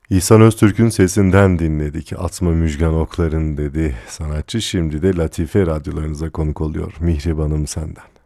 İhsan Öztürk'ün sesinden dinledik. Atma müjgan okların dedi sanatçı. Şimdi de Latife radyolarınıza konuk oluyor. Mihribanım senden.